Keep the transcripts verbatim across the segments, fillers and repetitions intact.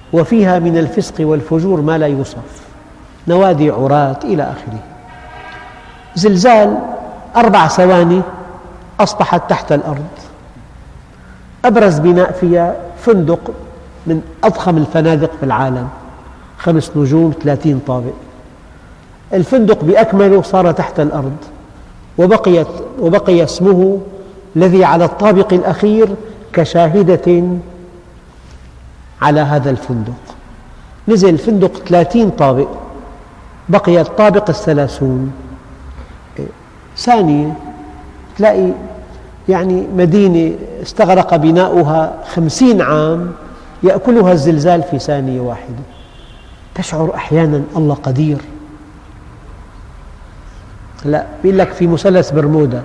وفيها من الفسق والفجور ما لا يوصف، نوادي عراة إلى آخره. زلزال أربع ثواني أصبحت تحت الأرض. أبرز بناء فيها فندق من أضخم الفنادق في العالم، خمس نجوم ثلاثين طابق. الفندق بأكمله صار تحت الأرض، وبقيت وبقي اسمه الذي على الطابق الأخير كشاهدة على هذا الفندق. نزل الفندق ثلاثين طابق، بقي الطابق الثلاثون. ثانية تلاقي يعني مدينة استغرق بناؤها خمسين عام يأكلها الزلزال في ثانية واحدة. تشعر أحيانا الله قدير. لا، بيقول لك في مثلث برمودا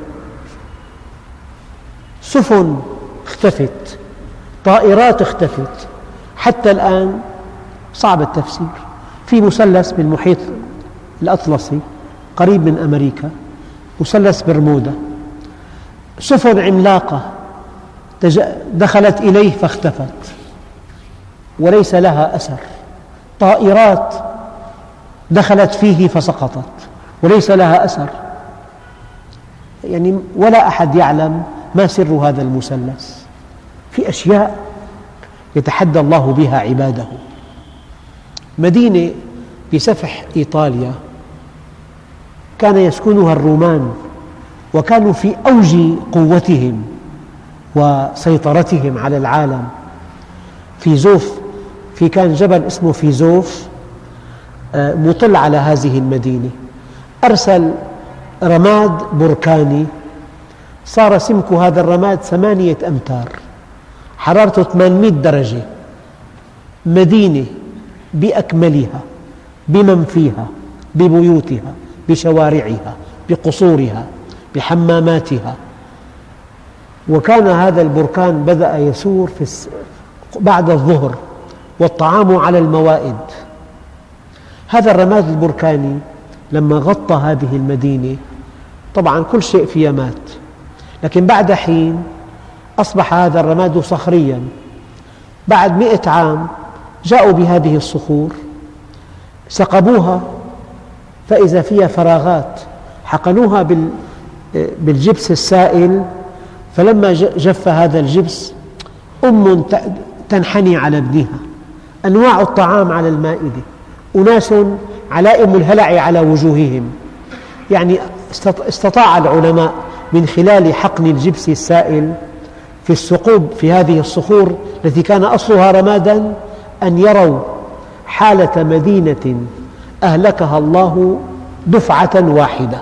سفن اختفت، طائرات اختفت، حتى الآن صعب التفسير. في مثلث بالمحيط الأطلسي قريب من أمريكا، مثلث برمودا، سفن عملاقة دخلت إليه فاختفت وليس لها أثر، طائرات دخلت فيه فسقطت وليس لها أثر، يعني ولا أحد يعلم ما سر هذا المثلث. في أشياء يتحدى الله بها عباده. مدينة بسفح إيطاليا كان يسكنها الرومان، وكانوا في أوج قوتهم وسيطرتهم على العالم. فيزوف، في كان جبل اسمه فيزوف مطل على هذه المدينة، أرسل رماد بركاني، صار سمك هذا الرماد ثمانية أمتار، حرارته ثمانمئة درجة. مدينة بأكملها، بمن فيها، ببيوتها، بشوارعها، بقصورها، بحماماتها. وكان هذا البركان بدأ يسور في بعد الظهر، والطعام على الموائد. هذا الرماد البركاني لما غطى هذه المدينة، طبعا كل شيء فيها مات، لكن بعد حين أصبح هذا الرماد صخريا. بعد مئة عام جاءوا بهذه الصخور، سقبوها فإذا فيها فراغات، حقنوها بالجبس السائل، فلما جف هذا الجبس أم تنحني على ابنها، أنواع الطعام على المائدة، أناس علائم الهلع على وجوههم. يعني استطاع العلماء من خلال حقن الجبس السائل في الثقوب في هذه الصخور التي كان أصلها رمادا أن يروا حالة مدينة أهلكها الله دفعة واحدة.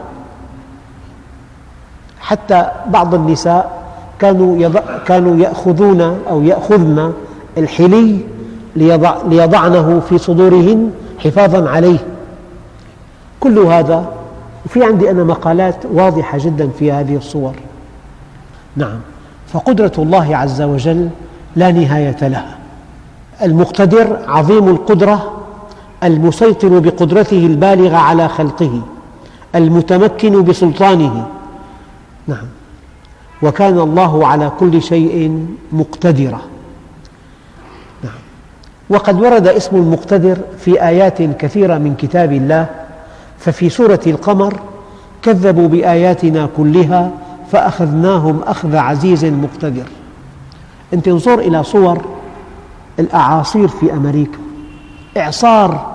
حتى بعض النساء كانوا يضع كانوا يأخذون أو يأخذن الحلي ليضع ليضعنه في صدورهن حفاظا عليه. كل هذا، وفي عندي أنا مقالات واضحة جدا في هذه الصور. نعم، فقدرة الله عز وجل لا نهاية لها. المقتدر عظيم القدرة، المسيطر بقدرته البالغة على خلقه، المتمكن بسلطانه. نعم، وكان الله على كل شيء مقتدرا. نعم، وقد ورد اسم المقتدر في آيات كثيرة من كتاب الله. ففي سورة القمر كذبوا بآياتنا كلها فأخذناهم أخذ عزيز مقتدر. أنت انظر إلى صور الأعاصير في أمريكا، إعصار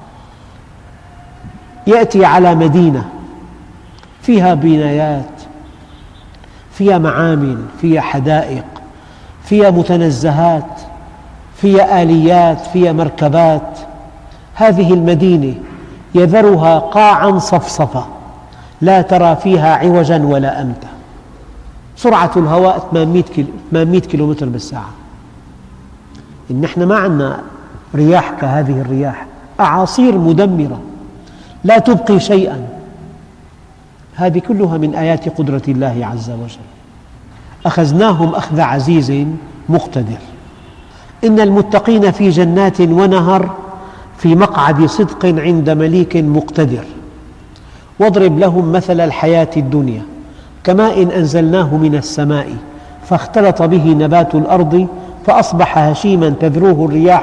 يأتي على مدينة فيها بنايات، فيها معامل، فيها حدائق، فيها متنزهات، فيها آليات، فيها مركبات. هذه المدينة يذرها قاعا صفصفا لا ترى فيها عوجا ولا أمتا، سرعة الهواء ثمانمئة كيلومتر بالساعة. نحن ما عندنا رياح كهذه الرياح، أعاصير مدمرة لا تبقي شيئا. هذه كلها من آيات قدرة الله عز وجل. أخذناهم أخذ عزيز مقتدر. إن المتقين في جنات ونهر في مقعد صدق عند مليك مقتدر. واضرب لهم مثل الحياة الدنيا كماء أنزلناه من السماء فاختلط به نبات الأرض فأصبح هشيما تذروه الرياح